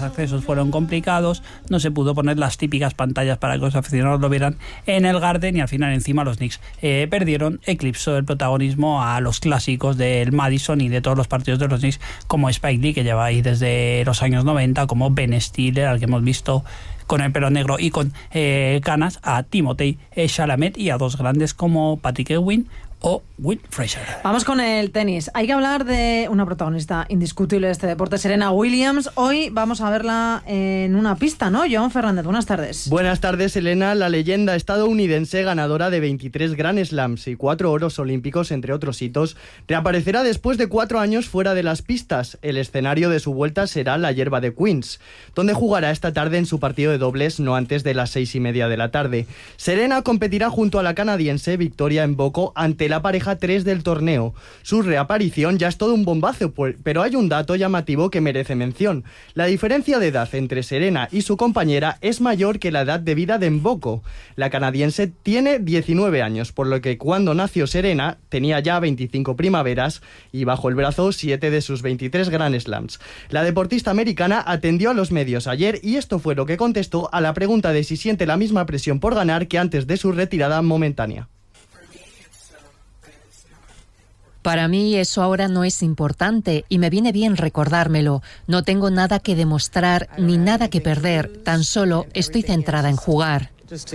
accesos fueron complicados, no se pudo poner las típicas pantallas para que los aficionados lo vieran en el Garden, y al final encima los Knicks perdieron, eclipsó el protagonismo a los clásicos del Madison y de todos los partidos de los Knicks, como Spike Lee, que lleva ahí desde los años 90, como Ben Stiller, al que hemos visto con el pelo negro y con canas, a Timothée Chalamet y a dos grandes como Patrick Ewing o Will Fraser. Vamos con el tenis. Hay que hablar de una protagonista indiscutible de este deporte, Serena Williams. Hoy vamos a verla en una pista, ¿no? Joan Fernández, buenas tardes. Buenas tardes, Elena. La leyenda estadounidense, ganadora de 23 Grand Slams y 4 oros olímpicos, entre otros hitos, reaparecerá después de 4 años fuera de las pistas. El escenario de su vuelta será la hierba de Queens, donde jugará esta tarde en su partido de dobles no antes de las 6:30 de la tarde. Serena competirá junto a la canadiense Victoria Mboko ante la pareja 3 del torneo. Su reaparición ya es todo un bombazo, pero hay un dato llamativo que merece mención. La diferencia de edad entre Serena y su compañera es mayor que la edad de vida de Mboko. La canadiense tiene 19 años, por lo que cuando nació Serena tenía ya 25 primaveras y bajo el brazo 7 de sus 23 Grand Slams. La deportista americana atendió a los medios ayer y esto fue lo que contestó a la pregunta de si siente la misma presión por ganar que antes de su retirada momentánea. Para mí eso ahora no es importante y me viene bien recordármelo. No tengo nada que demostrar ni nada que perder, tan solo estoy centrada en jugar.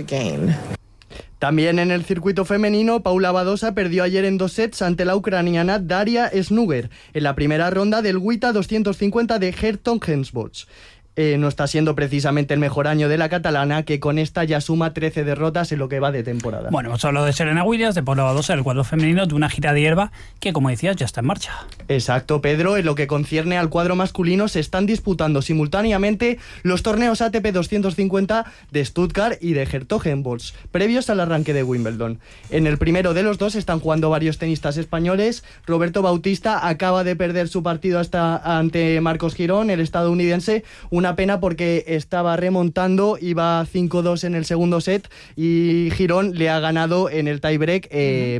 También en el circuito femenino, Paula Badosa perdió ayer en 2 sets ante la ucraniana Daria Snuger en la primera ronda del WTA 250 de Hertogenbosch. No está siendo precisamente el mejor año de la catalana, que con esta ya suma 13 derrotas en lo que va de temporada. Bueno, hemos hablado de Serena Williams, de Paula Badosa, el cuadro femenino, de una gira de hierba que, como decías, ya está en marcha. Exacto, Pedro. En lo que concierne al cuadro masculino, se están disputando simultáneamente los torneos ATP 250 de Stuttgart y de Hertogenbosch, previos al arranque de Wimbledon. En el primero de los dos están jugando varios tenistas españoles. Roberto Bautista acaba de perder su partido ante Marcos Girón, el estadounidense. Una pena porque estaba remontando, iba 5-2 en el segundo set y Girón le ha ganado en el tiebreak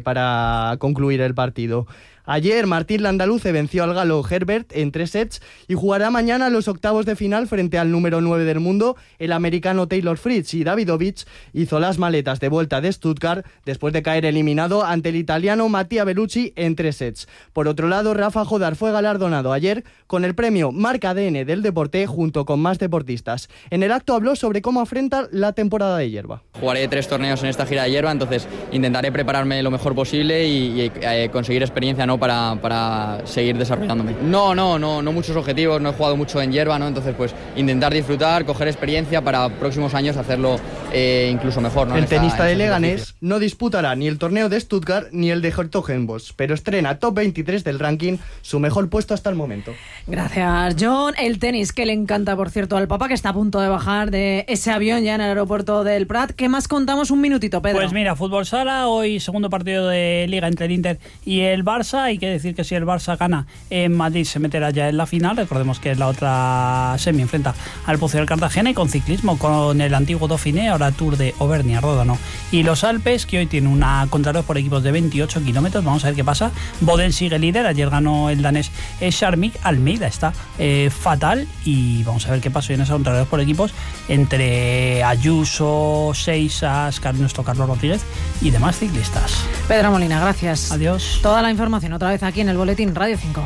para concluir el partido. Ayer Martín Landaluce venció al galo Herbert en 3 sets y jugará mañana los octavos de final frente al número 9 del mundo, el americano Taylor Fritz, y Davidovich hizo las maletas de vuelta de Stuttgart después de caer eliminado ante el italiano Mattia Bellucci en 3 sets. Por otro lado, Rafa Jodar fue galardonado ayer con el premio Marca ADN del deporte junto con más deportistas. En el acto habló sobre cómo afronta la temporada de hierba. Jugaré 3 torneos en esta gira de hierba, entonces intentaré prepararme lo mejor posible y conseguir experiencia, ¿no?, para seguir desarrollándome. No muchos objetivos, no he jugado mucho en hierba, ¿no? Entonces pues intentar disfrutar, coger experiencia para próximos años hacerlo incluso mejor, ¿no? El tenista de Leganés no disputará ni el torneo de Stuttgart ni el de Hertogenbosch, pero estrena top 23 del ranking, su mejor puesto hasta el momento. Gracias, John. El tenis, que le encanta, por cierto, al Papa, que está a punto de bajar de ese avión ya en el aeropuerto del Prat. ¿Qué más contamos? Un minutito, Pedro. Pues mira, fútbol sala, hoy segundo partido de Liga entre el Inter y el Barça. Hay que decir que si el Barça gana en Madrid se meterá ya en la final. Recordemos que es la otra semi, enfrenta al Pozo del Cartagena. Y con ciclismo, con el antiguo Dauphiné, ahora Tour de Auvernia, Ródano y los Alpes, que hoy tiene una contrarreloj por equipos de 28 kilómetros. Vamos a ver qué pasa. Bodel sigue líder, ayer ganó el danés Charmik. Almeida está fatal y vamos a ver qué pasa en esa contrarreloj por equipos entre Ayuso, Seixas, nuestro Carlos Rodríguez y demás ciclistas. Pedro Molina, gracias. Adiós. Toda la información otra vez aquí en el Boletín Radio 5.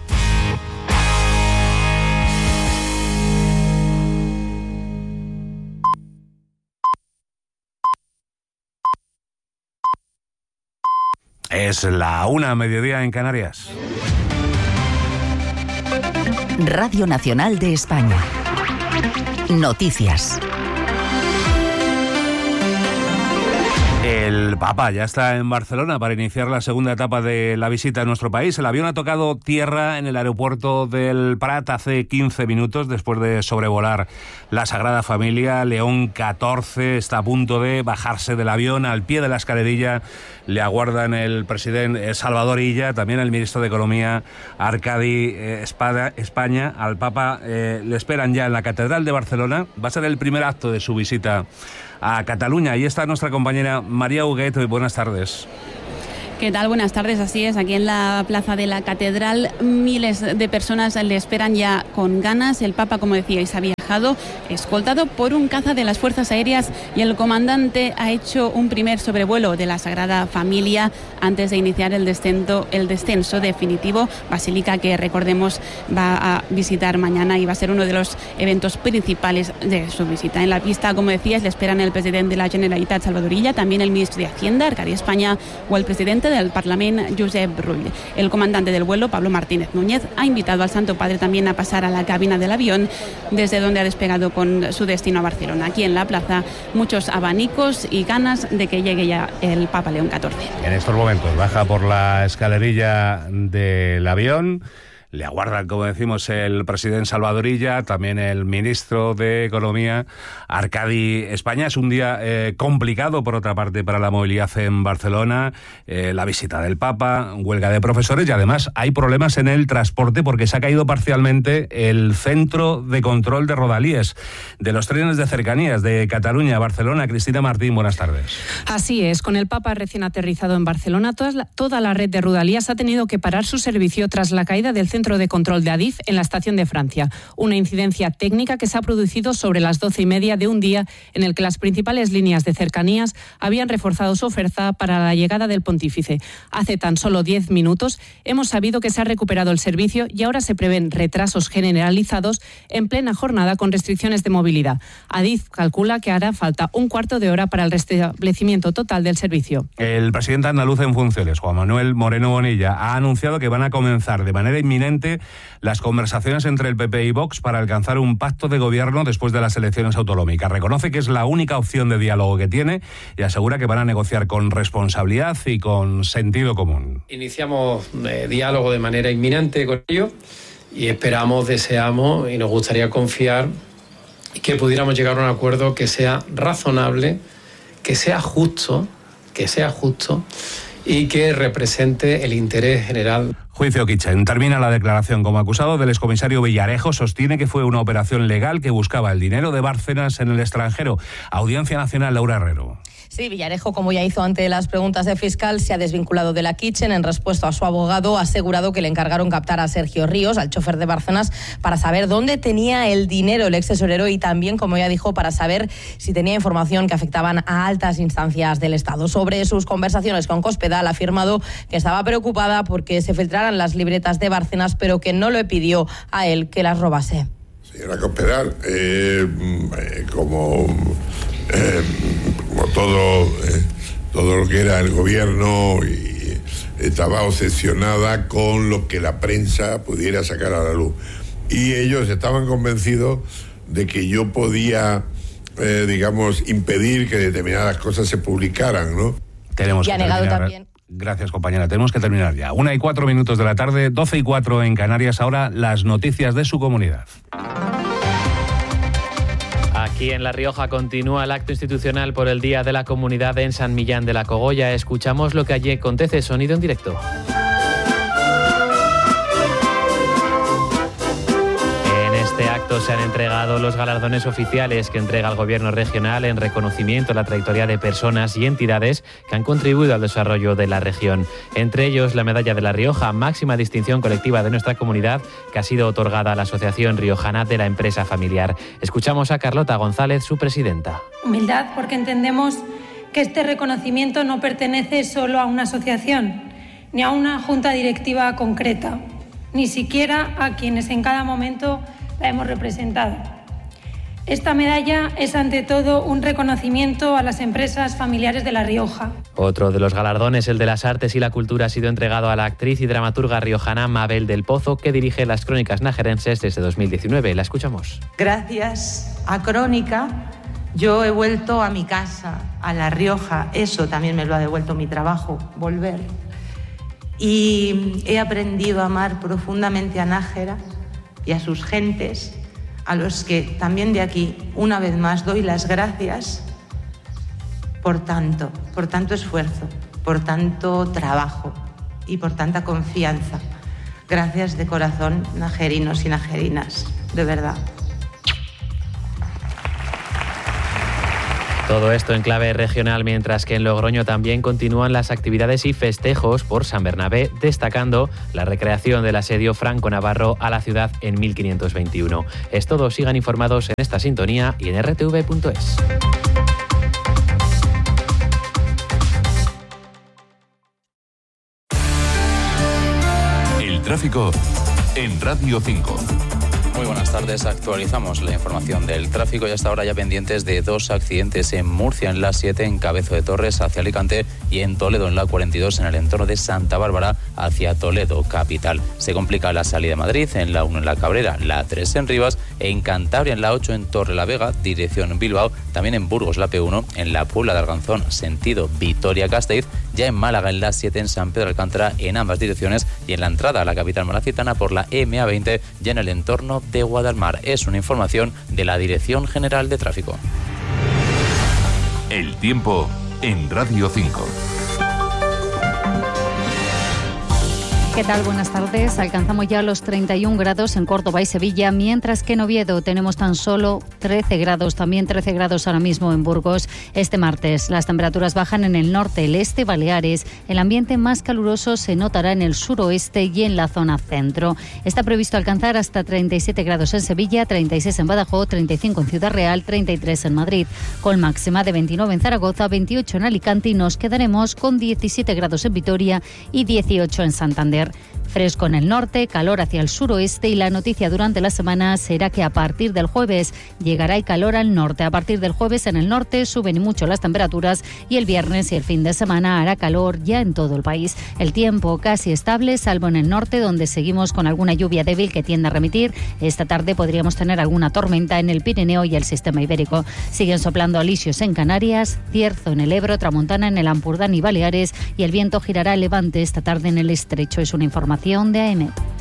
Es la 1:00, mediodía en Canarias. Radio Nacional de España. Noticias. El Papa ya está en Barcelona para iniciar la segunda etapa de la visita a nuestro país. El avión ha tocado tierra en el aeropuerto del Prat hace 15 minutos después de sobrevolar la Sagrada Familia. León XIV está a punto de bajarse del avión. Al pie de la escalerilla le aguardan el presidente Salvador Illa, también el ministro de Economía Arcadi España. Al Papa le esperan ya en la Catedral de Barcelona. Va a ser el primer acto de su visita a Cataluña. Ahí está nuestra compañera María Huguet. Buenas tardes. ¿Qué tal? Buenas tardes. Así es, aquí en la plaza de la Catedral miles de personas le esperan ya con ganas. El Papa, como decíais, había viajado escoltado por un caza de las Fuerzas Aéreas y el comandante ha hecho un primer sobrevuelo de la Sagrada Familia antes de iniciar el descenso definitivo. Basílica que, recordemos, va a visitar mañana y va a ser uno de los eventos principales de su visita. En la pista, como decías, le esperan el presidente de la Generalitat, Salvador Illa, también el ministro de Hacienda, Arcadi España, o el presidente del Parlamento, Josep Rull. El comandante del vuelo, Pablo Martínez Núñez, ha invitado al Santo Padre también a pasar a la cabina del avión, desde donde ha despegado con su destino a Barcelona. Aquí en la plaza, muchos abanicos y ganas de que llegue ya el Papa León XIV. En estos momentos baja por la escalerilla del avión. Le aguardan, como decimos, el presidente Salvador Illa, también el ministro de Economía, Arcadi España. Es un día complicado, por otra parte, para la movilidad en Barcelona. La visita del Papa, huelga de profesores y además hay problemas en el transporte porque se ha caído parcialmente el centro de control de Rodalies, de los trenes de cercanías de Cataluña a Barcelona. Cristina Martín, buenas tardes. Así es, con el Papa recién aterrizado en Barcelona, toda la red de Rodalies ha tenido que parar su servicio tras la caída del centro de control de Adif en la estación de Francia. Una incidencia técnica que se ha producido sobre las 12:30 de un día en el que las principales líneas de cercanías habían reforzado su oferta para la llegada del pontífice. Hace tan solo 10 minutos hemos sabido que se ha recuperado el servicio y ahora se prevén retrasos generalizados en plena jornada con restricciones de movilidad. Adif calcula que hará falta un cuarto de hora para el restablecimiento total del servicio. El presidente andaluz en funciones, Juan Manuel Moreno Bonilla, ha anunciado que van a comenzar de manera inminente las conversaciones entre el PP y Vox para alcanzar un pacto de gobierno después de las elecciones autonómicas. Reconoce que es la única opción de diálogo que tiene y asegura que van a negociar con responsabilidad y con sentido común. Iniciamos diálogo de manera inminente con ellos y esperamos, deseamos y nos gustaría confiar que pudiéramos llegar a un acuerdo que sea razonable, que sea justo y que represente el interés general. Juicio Kitchen. Termina la declaración como acusado del excomisario Villarejo. Sostiene que fue una operación legal que buscaba el dinero de Bárcenas en el extranjero. Audiencia Nacional, Laura Herrero. Sí, Villarejo, como ya hizo ante las preguntas del fiscal, se ha desvinculado de la Kitchen. En respuesta a su abogado, ha asegurado que le encargaron captar a Sergio Ríos, al chofer de Bárcenas, para saber dónde tenía el dinero el ex tesorero y también, como ya dijo, para saber si tenía información que afectaban a altas instancias del Estado. Sobre sus conversaciones con Cospedal, ha afirmado que estaba preocupada porque se filtraran las libretas de Bárcenas, pero que no le pidió a él que las robase. Señora Cospedal, como todo lo que era el gobierno, y estaba obsesionada con lo que la prensa pudiera sacar a la luz. Y ellos estaban convencidos de que yo podía, impedir que determinadas cosas se publicaran, ¿no? Tenemos y ha negado también. Gracias, compañera. Tenemos que terminar ya. 1:04 de la tarde, 12:04 en Canarias. Ahora las noticias de su comunidad. Aquí en La Rioja continúa el acto institucional por el Día de la Comunidad en San Millán de la Cogolla. Escuchamos lo que allí acontece, sonido en directo. Este acto se han entregado los galardones oficiales que entrega el Gobierno regional en reconocimiento a la trayectoria de personas y entidades que han contribuido al desarrollo de la región. Entre ellos, la Medalla de La Rioja, máxima distinción colectiva de nuestra comunidad, que ha sido otorgada a la Asociación Riojana de la Empresa Familiar. Escuchamos a Carlota González, su presidenta. Humildad, porque entendemos que este reconocimiento no pertenece solo a una asociación, ni a una junta directiva concreta, ni siquiera a quienes en cada momento la hemos representado. Esta medalla es ante todo un reconocimiento a las empresas familiares de La Rioja. Otro de los galardones, el de las artes y la cultura, ha sido entregado a la actriz y dramaturga riojana Mabel del Pozo, que dirige las Crónicas Najerenses desde 2019. La escuchamos. Gracias a Crónica, yo he vuelto a mi casa, a La Rioja. Eso también me lo ha devuelto mi trabajo, volver. Y he aprendido a amar profundamente a Nájera y a sus gentes, a los que también de aquí, una vez más, doy las gracias por tanto esfuerzo, por tanto trabajo y por tanta confianza. Gracias de corazón, najerinos y najerinas, de verdad. Todo esto en clave regional, mientras que en Logroño también continúan las actividades y festejos por San Bernabé, destacando la recreación del asedio franco-navarro a la ciudad en 1521. Es todo, sigan informados en esta sintonía y en rtv.es. El tráfico en Radio 5. Muy buenas tardes, actualizamos la información del tráfico y hasta ahora ya pendientes de 2 accidentes en Murcia, en la 7 en Cabezo de Torres hacia Alicante y en Toledo en la 42 en el entorno de Santa Bárbara hacia Toledo capital. Se complica la salida de Madrid en la 1 en la Cabrera, la 3 en Rivas, en Cantabria en la 8 en Torrelavega, dirección Bilbao, también en Burgos la P1, en la Puebla de Arganzón, sentido Vitoria-Gasteiz, ya en Málaga en la 7 en San Pedro Alcántara en ambas direcciones y en la entrada a la capital malacitana por la MA20 ya en el entorno de Guadalmar. Es una información de la Dirección General de Tráfico. El tiempo en Radio 5. ¿Qué tal? Buenas tardes. Alcanzamos ya los 31 grados en Córdoba y Sevilla, mientras que en Oviedo tenemos tan solo 13 grados, también 13 grados ahora mismo en Burgos. Este martes las temperaturas bajan en el norte, el este, Baleares. El ambiente más caluroso se notará en el suroeste y en la zona centro. Está previsto alcanzar hasta 37 grados en Sevilla, 36 en Badajoz, 35 en Ciudad Real, 33 en Madrid, con máxima de 29 en Zaragoza, 28 en Alicante y nos quedaremos con 17 grados en Vitoria y 18 en Santander. Fresco en el norte, calor hacia el suroeste y la noticia durante la semana será que a partir del jueves llegará el calor al norte. A partir del jueves en el norte suben mucho las temperaturas y el viernes y el fin de semana hará calor ya en todo el país. El tiempo casi estable, salvo en el norte donde seguimos con alguna lluvia débil que tiende a remitir. Esta tarde podríamos tener alguna tormenta en el Pirineo y el sistema ibérico. Siguen soplando alisios en Canarias, cierzo en el Ebro, tramontana en el Ampurdán y Baleares y el viento girará a levante esta tarde en el estrecho. Es una información de AEMET.